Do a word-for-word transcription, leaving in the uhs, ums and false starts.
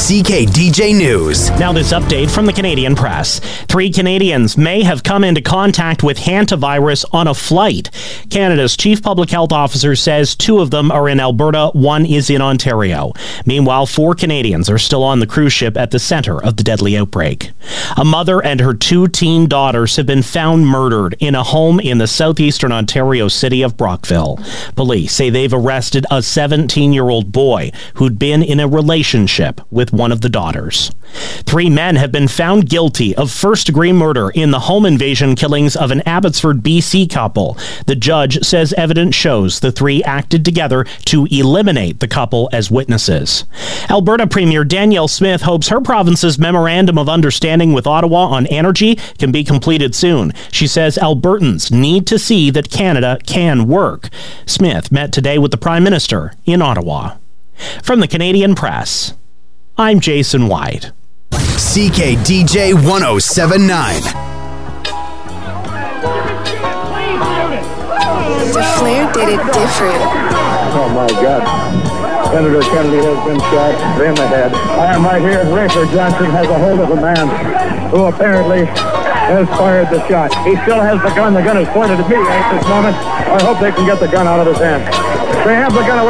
C K D J News. Now this update from the Canadian Press. Three Canadians may have come into contact with hantavirus on a flight. Canada's chief public health officer says two of them are in Alberta, one is in Ontario. Meanwhile, four Canadians are still on the cruise ship at the center of the deadly outbreak. A mother and her two teen daughters have been found murdered in a home in the southeastern Ontario city of Brockville. Police say they've arrested a seventeen-year-old boy who'd been in a relationship with one of the daughters. Three men have been found guilty of first-degree murder in the home invasion killings of an Abbotsford, B C couple. The judge says evidence shows the three acted together to eliminate the couple as witnesses. Alberta Premier Danielle Smith hopes her province's memorandum of understanding with Ottawa on energy can be completed soon. She says Albertans need to see that Canada can work. Smith met today with the Prime Minister in Ottawa. From the Canadian Press, I'm Jason White. C K D J one oh seven point nine. The Flair did it different. Oh my God. Senator Kennedy has been shot in the head. I am right here. Rayford Johnson has a hold of a man who apparently has fired the shot. He still has the gun. The gun is pointed at me at this moment. I hope they can get the gun out of his hand. They have the gun away.